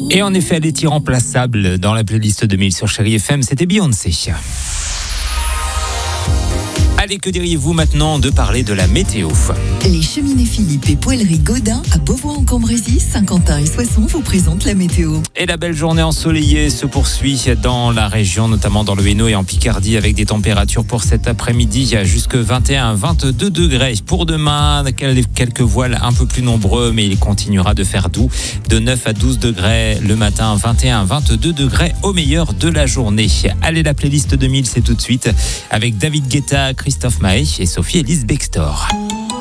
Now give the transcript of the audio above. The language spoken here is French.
Et en effet, elle est irremplaçable dans la playlist 2000 sur Chérie FM, c'était Beyoncé. Allez, que diriez-vous maintenant de parler de la météo ? Les cheminées Philippe et Poêlerie Godin à Beauvoir-en-Cambrésis, Saint-Quentin et Soissons vous présentent la météo. Et la belle journée ensoleillée se poursuit dans la région, notamment dans le Hainaut et en Picardie, avec des températures pour cet après-midi jusque 21-22 degrés. Pour demain, quelques voiles un peu plus nombreux, mais il continuera de faire doux. De 9 à 12 degrés le matin, 21-22 degrés au meilleur de la journée. Allez, la playlist 2000, c'est tout de suite avec David Guetta, Christophe Maé et Sophie Elise Bextor.